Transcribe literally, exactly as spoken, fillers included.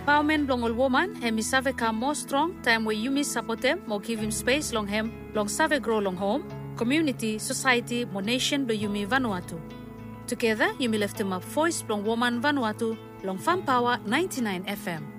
empowerment long all woman and mi save ka more strong time where you mi support them mo give him space long hem long save grow long home community society mo nation do you mi Vanuatu. Together you mi lift him up voice long woman Vanuatu long Fun Power ninety-nine F M.